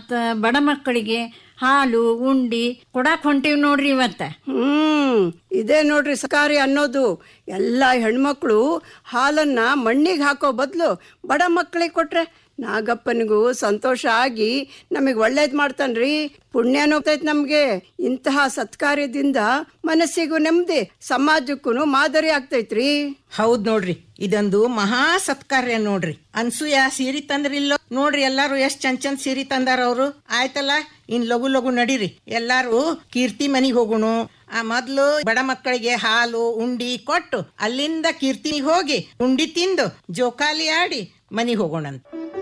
ಮತ್ತ ಬಡ ಮಕ್ಕಳಿಗೆ ಹಾಲು ಉಂಡಿ ಕೊಡಾಕ್ ಹೊಂಟಿವ್ ನೋಡ್ರಿ ಇವತ್ತ. ಇದೇ ನೋಡ್ರಿ ಸರ್ಕಾರಿ ಅನ್ನೋದು. ಎಲ್ಲ ಹೆಣ್ಮಕ್ಳು ಹಾಲನ್ನ ಮಣ್ಣಿಗೆ ಹಾಕೋ ಬದಲು ಬಡ ಮಕ್ಕಳಿಗೆ ಕೊಟ್ರೆ ನಾಗಪ್ಪನಿಗೂ ಸಂತೋಷ ಆಗಿ ನಮಗ್ ಒಳ್ಳೇದ್ ಮಾಡ್ತಾನ್ರಿ. ಪುಣ್ಯನೂ ಹೋಗ್ತೈತಿ ನಮ್ಗೆ. ಇಂತಹ ಸತ್ಕಾರ್ಯದಿಂದ ಮನಸ್ಸಿಗೂ ನೆಮ್ಮದಿ, ಸಮಾಜಕ್ಕೂ ಮಾದರಿ ಆಗ್ತೈತ್ರಿ. ಹೌದ್ ನೋಡ್ರಿ, ಇದೊಂದು ಮಹಾ ಸತ್ಕಾರ್ಯ ನೋಡ್ರಿ. ಅನ್ಸೂಯ ಸೀರೆ ತಂದ್ರಿಲ್ಲೋ ನೋಡ್ರಿ, ಎಲ್ಲಾರು ಎಷ್ಟ್ ಚಂದ್ ಸೀರೆ ತಂದಾರ ಅವ್ರು. ಆಯ್ತಲ್ಲ, ಇನ್ ಲಗು ಲಗು ನಡೀರಿ, ಎಲ್ಲಾರು ಕೀರ್ತಿ ಮನಿಗ್ ಹೋಗೋಣ. ಆ ಮೊದ್ಲು ಬಡ ಮಕ್ಕಳಿಗೆ ಹಾಲು ಉಂಡಿ ಕೊಟ್ಟು ಅಲ್ಲಿಂದ ಕೀರ್ತಿನಿಗೆ ಹೋಗಿ ಉಂಡಿ ತಿಂದು ಜೋಕಾಲಿ ಆಡಿ ಮನಿಗ್ ಹೋಗೋಣಂತ.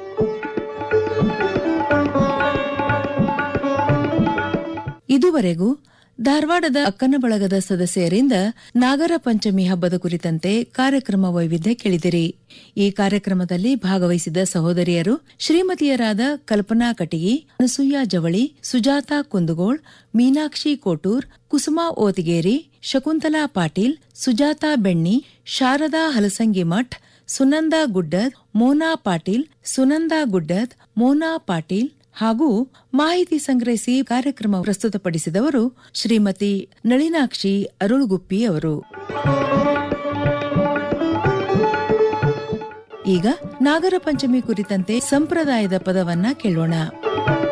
ಇದುವರೆಗೂ ಧಾರವಾಡದ ಅಕ್ಕನ ಬಳಗದ ಸದಸ್ಯರಿಂದ ನಾಗರ ಪಂಚಮಿ ಹಬ್ಬದ ಕುರಿತಂತೆ ಕಾರ್ಯಕ್ರಮ ವೈವಿಧ್ಯ ಕೇಳಿದಿರಿ. ಈ ಕಾರ್ಯಕ್ರಮದಲ್ಲಿ ಭಾಗವಹಿಸಿದ ಸಹೋದರಿಯರು ಶ್ರೀಮತಿಯರಾದ ಕಲ್ಪನಾ ಕಟಗಿ, ಅನಸೂಯ ಜವಳಿ, ಸುಜಾತಾ ಕುಂದಗೋಳ್, ಮೀನಾಕ್ಷಿ ಕೋಟೂರ್, ಕುಸುಮಾ ಓತಿಗೇರಿ, ಶಕುಂತಲಾ ಪಾಟೀಲ್, ಸುಜಾತಾ ಬೆಣ್ಣಿ, ಶಾರದಾ ಹಲಸಂಗಿ ಮಠ್, ಸುನಂದಾ ಗುಡ್ಡದ್, ಮೋನಾ ಪಾಟೀಲ್, ಸುನಂದಾ ಗುಡ್ಡದ್, ಮೋನಾ ಪಾಟೀಲ್ ಹಾಗೂ ಮಾಹಿತಿ ಸಂಗ್ರಹಿಸಿ ಕಾರ್ಯಕ್ರಮ ಪ್ರಸ್ತುತಪಡಿಸಿದವರು ಶ್ರೀಮತಿ ನಳಿನಾಕ್ಷಿ ಅರುಳುಗುಪ್ಪಿ ಅವರು. ಈಗ ನಾಗರ ಪಂಚಮಿ ಕುರಿತಂತೆ ಸಂಪ್ರದಾಯದ ಪದವನ್ನ ಕೇಳೋಣ.